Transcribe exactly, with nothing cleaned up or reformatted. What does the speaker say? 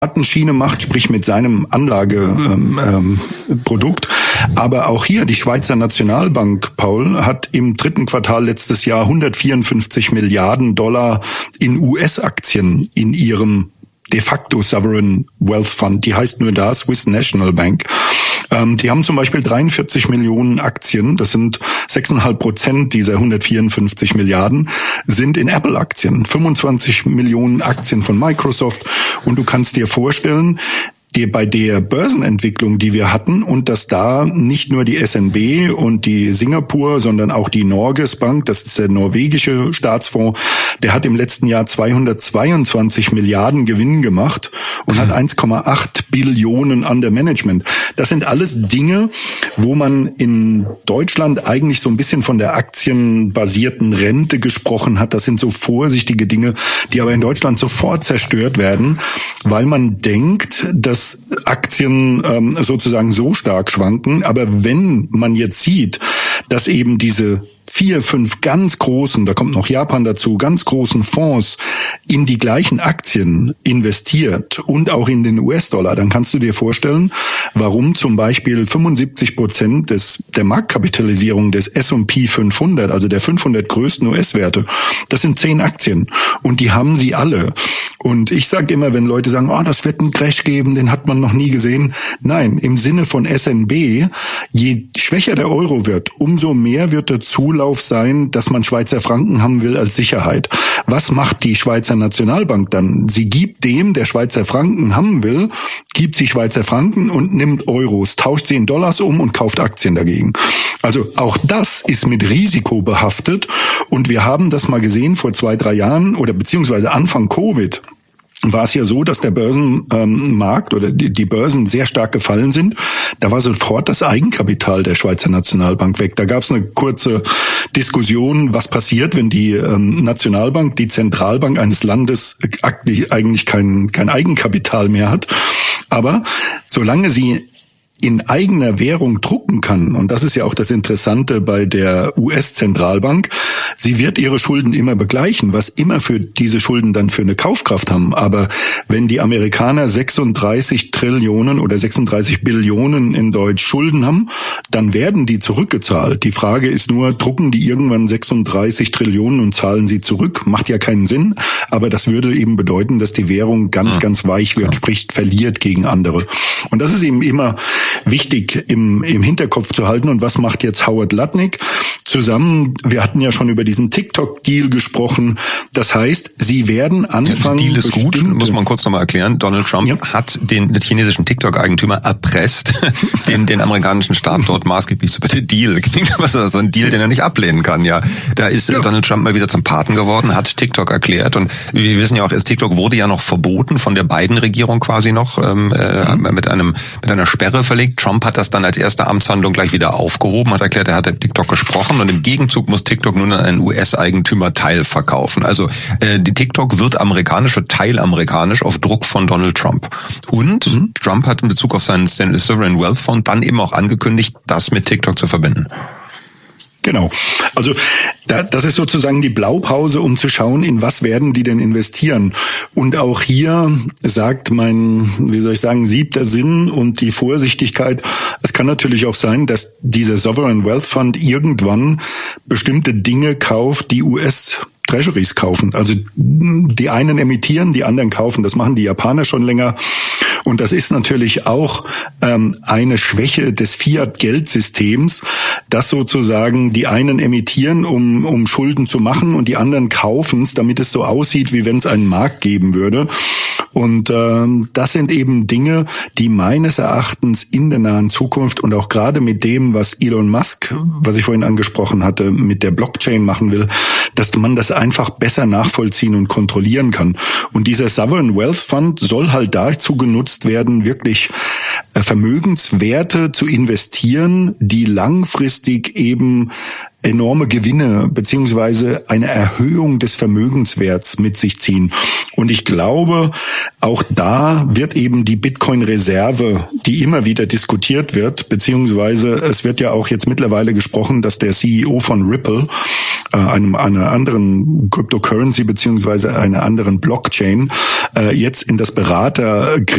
Schiene macht, sprich mit seinem Anlageprodukt. Ähm, Aber auch hier, die Schweizer Nationalbank, Paul, hat im dritten Quartal letztes Jahr hundertvierundfünfzig Milliarden Dollar in U S-Aktien in ihrem de facto Sovereign Wealth Fund, die heißt nur da Swiss National Bank. Ähm, die haben zum Beispiel dreiundvierzig Millionen Aktien, das sind sechs Komma fünf Prozent dieser hundertvierundfünfzig Milliarden, sind in Apple-Aktien, fünfundzwanzig Millionen Aktien von Microsoft. Und du kannst dir vorstellen, die bei der Börsenentwicklung, die wir hatten, und dass da nicht nur die S N B und die Singapur, sondern auch die Norges Bank, das ist der norwegische Staatsfonds, der hat im letzten Jahr zweihundertzweiundzwanzig Milliarden Gewinn gemacht und hat eins Komma acht Billionen under Management. Das sind alles Dinge, wo man in Deutschland eigentlich so ein bisschen von der aktienbasierten Rente gesprochen hat. Das sind so vorsichtige Dinge, die aber in Deutschland sofort zerstört werden, weil man denkt, dass Aktien ähm, sozusagen so stark schwanken. Aber wenn man jetzt sieht, dass eben diese vier, fünf ganz großen, da kommt noch Japan dazu, ganz großen Fonds in die gleichen Aktien investiert und auch in den U S-Dollar, dann kannst du dir vorstellen, warum zum Beispiel fünfundsiebzig Prozent des, der Marktkapitalisierung des S und P fünfhundert, also der fünfhundert größten U S-Werte, das sind zehn Aktien und die haben sie alle. Und ich sage immer, wenn Leute sagen, oh, das wird einen Crash geben, den hat man noch nie gesehen. Nein, im Sinne von S N B, je schwächer der Euro wird, umso mehr wird der Zulauf sein, dass man Schweizer Franken haben will als Sicherheit. Was macht die Schweizer Nationalbank dann? Sie gibt dem, der Schweizer Franken haben will, gibt sie Schweizer Franken und nimmt Euros, tauscht sie in Dollars um und kauft Aktien dagegen. Also auch das ist mit Risiko behaftet und wir haben das mal gesehen vor zwei, drei Jahren oder beziehungsweise Anfang Covid. War es ja so, dass der Börsenmarkt ähm, oder die, die Börsen sehr stark gefallen sind. Da war sofort das Eigenkapital der Schweizer Nationalbank weg. Da gab es eine kurze Diskussion, was passiert, wenn die ähm, Nationalbank, die Zentralbank eines Landes eigentlich kein, kein Eigenkapital mehr hat. Aber solange sie in eigener Währung drucken kann, und das ist ja auch das Interessante bei der U S-Zentralbank, sie wird ihre Schulden immer begleichen, was immer für diese Schulden dann für eine Kaufkraft haben. Aber wenn die Amerikaner sechsunddreißig Trillionen oder sechsunddreißig Billionen in Deutsch Schulden haben, dann werden die zurückgezahlt. Die Frage ist nur, drucken die irgendwann sechsunddreißig Trillionen und zahlen sie zurück? Macht ja keinen Sinn, aber das würde eben bedeuten, dass die Währung ganz, ganz weich wird, sprich verliert gegen andere. Und das ist eben immer wichtig im, im Hinterkopf zu halten. Und was macht jetzt Howard Lutnick? Zusammen, wir hatten ja schon über diesen TikTok-Deal gesprochen. Das heißt, sie werden anfangen... Der Deal ist gut, muss man kurz nochmal erklären. Donald Trump ja. hat den chinesischen TikTok-Eigentümer erpresst, den, den amerikanischen Staat dort maßgeblich zu bitte Deal. Klingt aber so ein Deal, den er nicht ablehnen kann. Ja, da ist ja. Donald Trump mal wieder zum Paten geworden, hat TikTok erklärt. Und wir wissen ja auch, TikTok wurde ja noch verboten von der Biden-Regierung quasi noch ähm, äh, mhm. mit einem mit einer Sperre verlegt. Trump hat das dann als erste Amtshandlung gleich wieder aufgehoben, hat erklärt, er hat TikTok gesprochen und im Gegenzug muss TikTok nun an einen U S-Eigentümer teilverkaufen. Also äh, die TikTok wird amerikanisch, wird teilamerikanisch auf Druck von Donald Trump. Und mhm. Trump hat in Bezug auf seinen Sovereign Wealth Fund dann eben auch angekündigt, das mit TikTok zu verbinden. Genau. Also da, das ist sozusagen die Blaupause, um zu schauen, in was werden die denn investieren. Und auch hier sagt mein, wie soll ich sagen, siebter Sinn und die Vorsichtigkeit, es kann natürlich auch sein, dass dieser Sovereign Wealth Fund irgendwann bestimmte Dinge kauft, die U S Treasuries kaufen. Also die einen emittieren, die anderen kaufen. Das machen die Japaner schon länger. Und das ist natürlich auch ähm, eine Schwäche des Fiat-Geldsystems, dass sozusagen die einen emittieren, um, um Schulden zu machen und die anderen kaufen es, damit es so aussieht, wie wenn es einen Markt geben würde. Und ähm, das sind eben Dinge, die meines Erachtens in der nahen Zukunft und auch gerade mit dem, was Elon Musk, was ich vorhin angesprochen hatte, mit der Blockchain machen will, dass man das einfach besser nachvollziehen und kontrollieren kann. Und dieser Sovereign Wealth Fund soll halt dazu genutzt werden, wirklich Vermögenswerte zu investieren, die langfristig eben enorme Gewinne beziehungsweise eine Erhöhung des Vermögenswerts mit sich ziehen. Und ich glaube, auch da wird eben die Bitcoin-Reserve, die immer wieder diskutiert wird, beziehungsweise es wird ja auch jetzt mittlerweile gesprochen, dass der C E O von Ripple, äh, einem einer anderen Cryptocurrency beziehungsweise einer anderen Blockchain, äh, jetzt in das Berater